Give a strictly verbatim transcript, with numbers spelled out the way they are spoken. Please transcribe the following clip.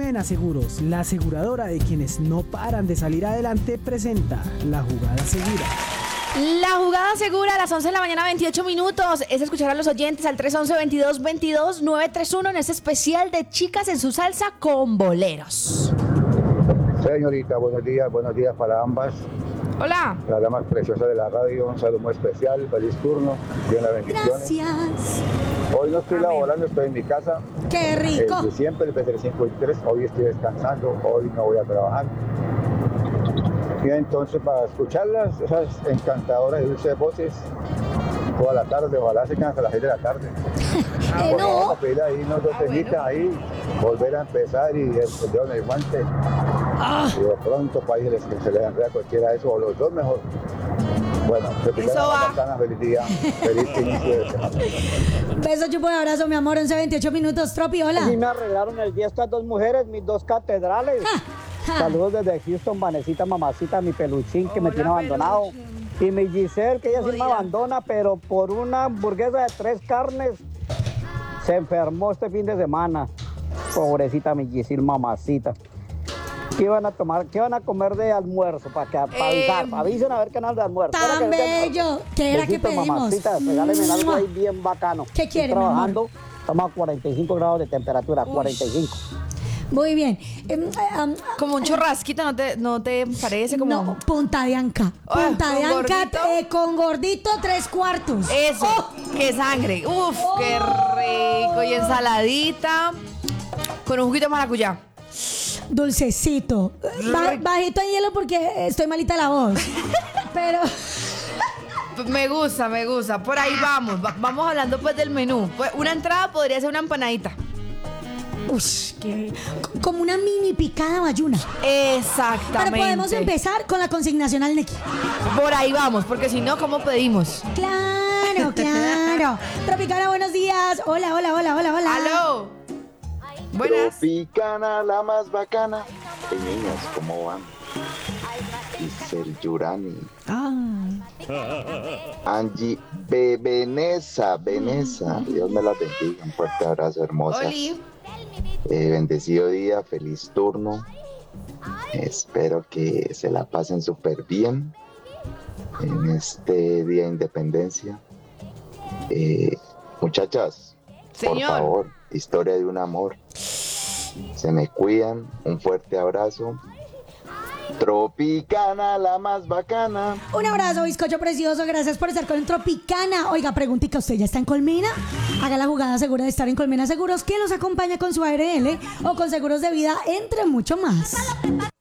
Colmena Seguros, la aseguradora de quienes no paran de salir adelante, presenta La Jugada Segura. La Jugada Segura a las once de la mañana, veintiocho minutos. Es escuchar a los oyentes al tres once, veintidós veintidós, nueve tres uno en este especial de Chicas en su Salsa con Boleros. Señorita, buenos días, buenos días para ambas. Hola. La dama más preciosa de la radio, un saludo muy especial, feliz turno, Dios la bendiciones. Gracias. Hoy no estoy laborando, estoy en mi casa. ¡Qué rico! El de siempre, desde el cinco y tres, hoy estoy descansando, hoy no voy a trabajar. Y entonces para escucharlas, esas encantadoras y dulces voces, toda la tarde, ojalá se cansen a las seis de la tarde. Eh, Por favor, no. pedir ahí unos dos Ah, temitas bueno. ahí, volver a empezar y el dedo en el guante. Ah. Y de pronto países que se les enreda cualquiera de eso, o los dos mejor. Bueno, se Eso va. bacana, feliz día, feliz inicio de semana. Beso, chupo y abrazo, mi amor. once veintiocho minutos. Tropi, hola. Sí me arreglaron el día estas dos mujeres, mis dos catedrales. Ja. Saludos desde Houston, Vanesita, mamacita, mi peluchín que me tiene abandonado. Y mi Giselle, que ella sí me abandona, pero por una hamburguesa de tres carnes se enfermó este fin de semana. Pobrecita mi Giselle, mamacita. ¿Qué iban a tomar? ¿Qué iban a comer de almuerzo? Para que para avisar, Eh, avisen a ver qué nada de almuerzo. Tan Espera que es de almuerzo. bello. ¿Qué era que Besito, pedimos? mamacita, regálenme algo ahí bien bacano. ¿Qué Estoy quiere, mi amor? trabajando, estamos a cuarenta y cinco grados de temperatura, cuarenta y cinco. Muy bien. Em, eh, am, Como un churrasquito, ¿no te, no te parece? Como... No, punta de anca. Ah, Punta de ¿con anca gordito? eh, con gordito tres cuartos. Eso, Oh. qué sangre. Uf, qué rico. Y ensaladita con un juguito de maracuyá. Dulcecito. Ba- bajito en hielo porque estoy malita de la voz. Pero Me gusta, me gusta. Por ahí vamos. Va- vamos hablando pues del menú. Pues una entrada podría ser una empanadita. ush, que, como una mini picada bayuna. Exactamente. Pero podemos empezar con la consignación al Neki. Por ahí vamos, porque si no, ¿cómo pedimos? Claro, claro. Tropicana, buenos días. Hola, hola, hola, hola, hola. ¡Aló! Buenas. Tropicana, la más bacana. Hey, niños, ¿cómo van? Isel Yurani, Ah. Angie B. Veneza, Veneza. Dios me la bendiga. Un fuerte abrazo, hermosa. Oli. Eh, bendecido día, feliz turno. Espero que se la pasen súper bien en este día de independencia. Eh, muchachas, por Señor. favor, historia de un amor. Se me cuidan, un fuerte abrazo. Tropicana, la más bacana. Un abrazo, bizcocho precioso. Gracias por estar con Tropicana. Oiga, preguntita, ¿usted ya está en Colmena? Haga la jugada segura de estar en Colmena Seguros, que los acompaña con su A R L o con seguros de vida, entre mucho más.